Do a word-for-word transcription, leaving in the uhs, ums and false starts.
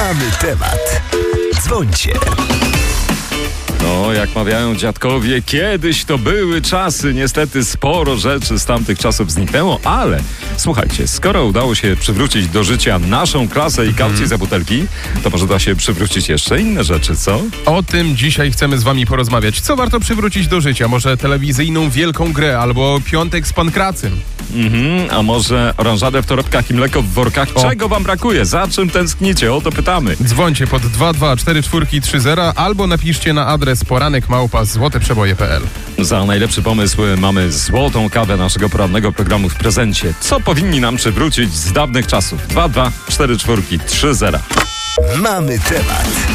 Mamy temat. Dzwońcie. No, jak mawiają dziadkowie, kiedyś to były czasy. Niestety sporo rzeczy z tamtych czasów zniknęło, ale słuchajcie, skoro udało się przywrócić do życia naszą klasę i kaucję hmm. za butelki, to może da się przywrócić jeszcze inne rzeczy, co? O tym dzisiaj chcemy z wami porozmawiać. Co warto przywrócić do życia? Może telewizyjną wielką grę albo piątek z Pankracym? Mhm, a może oranżadę w torebkach i mleko w workach? O. Czego wam brakuje? Za czym tęsknicie? O to pytamy. Dzwońcie pod dwa dwa cztery cztery trzy zero albo napiszcie na adres poranek małpa złote przeboje kropka pe el. Za najlepszy pomysł mamy złotą kawę naszego porannego programu w prezencie. Co powinni nam przywrócić z dawnych czasów? dwa dwa cztery cztery trzy zero. Mamy temat.